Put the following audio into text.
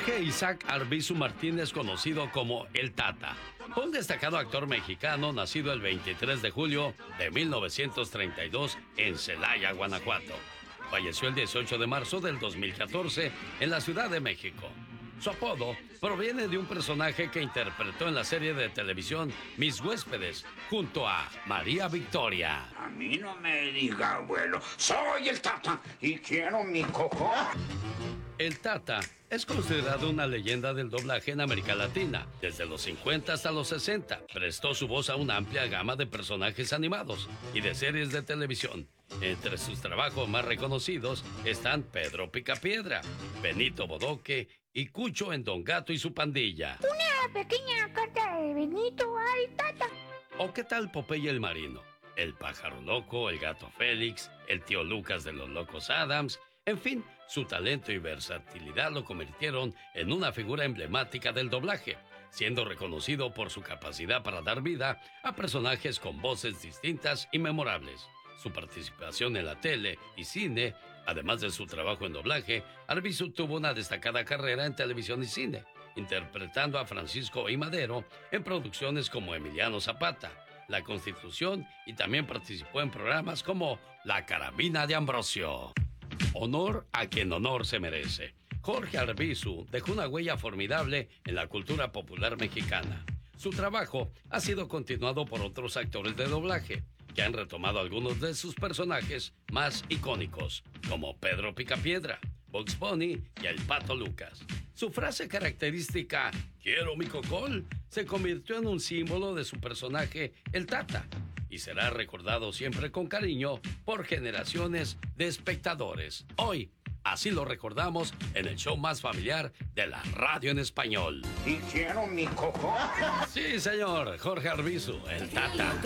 Jorge Isaac Arbizu Martínez, conocido como El Tata, fue un destacado actor mexicano nacido el 23 de julio de 1932 en Celaya, Guanajuato. Falleció el 18 de marzo del 2014 en la Ciudad de México. Su apodo proviene de un personaje que interpretó en la serie de televisión Mis Huéspedes, junto a María Victoria. A mí no me diga, abuelo, soy el Tata y quiero mi coco. El Tata es considerado una leyenda del doblaje en América Latina. Desde los 50 hasta los 60, prestó su voz a una amplia gama de personajes animados y de series de televisión. Entre sus trabajos más reconocidos están Pedro Picapiedra, Benito Bodoque y Cucho en Don Gato y su pandilla. Una pequeña carta de Benito al Tata. ¿O qué tal Popeye el Marino? El Pájaro Loco, el Gato Félix, el Tío Lucas de los Locos Adams. En fin, su talento y versatilidad lo convirtieron en una figura emblemática del doblaje, siendo reconocido por su capacidad para dar vida a personajes con voces distintas y memorables. Su participación en la tele y cine, además de su trabajo en doblaje, Arbizu tuvo una destacada carrera en televisión y cine, interpretando a Francisco I. Madero en producciones como Emiliano Zapata, La Constitución, y también participó en programas como La Carabina de Ambrosio. Honor a quien honor se merece. Jorge Arbizu dejó una huella formidable en la cultura popular mexicana. Su trabajo ha sido continuado por otros actores de doblaje, que han retomado algunos de sus personajes más icónicos, como Pedro Picapiedra, Bugs Bunny y el Pato Lucas. Su frase característica, "Quiero mi cocol", se convirtió en un símbolo de su personaje, el Tata, y será recordado siempre con cariño por generaciones de espectadores. Hoy, así lo recordamos en el show más familiar de la radio en español. Y quiero mi coco. Sí, señor, Jorge Arbizu, el Tata.